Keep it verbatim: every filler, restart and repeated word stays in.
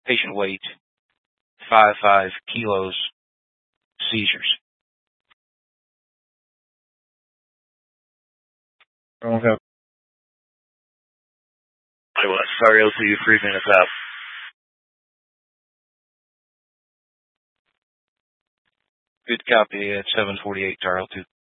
patient weight, five five kilos, seizures. Okay. I was sorry, I'll see you three minutes out. Good copy at seven forty-eight, Tower L two.